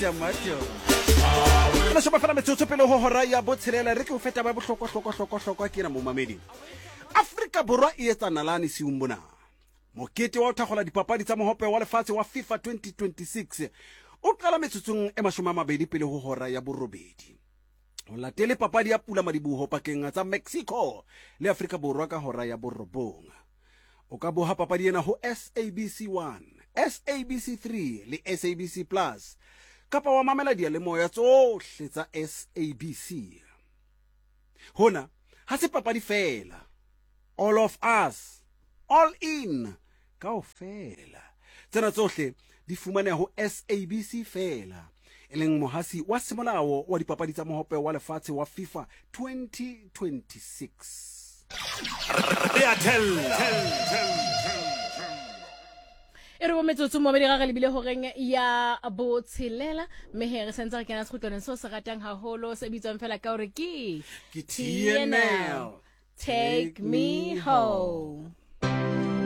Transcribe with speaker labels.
Speaker 1: macho la shoma fela metsotso pele ho hora ya botshelela re ke o feta ba bohlokwa ke na mo mameding. Afrika Borwa e etsa nalane siumbona mokete wa uthagola dipapadi tsa mohope wa lefatshe wa FIFA 2026 o qala metsotsong e 20 pele ho hora ya borobedi. O latele papadi ya pula madibuho pakeng tsa Mexico le Afrika Borwa ka hora ya borobong. O ka boha papadi ena ho SABC 1, SABC 3 le SABC Plus kapa wa mamela dia le moya tsohle tsa SABC. Hona ha se papadi fela, all of us, all in kaofela. Tsena tsohle di fumaneha ho SABC fela, e leng mohasi wa semolao wa dipapadi tsa mohope wa lefatshe wa FIFA 2026.
Speaker 2: Ere bo metsotso mo bedi ga lebile horeng ya botshelela mehe re sentse re kena sekhutlong so se ratang haholo se bitswang fela ka hore ke
Speaker 1: TNL
Speaker 2: Take Me Home.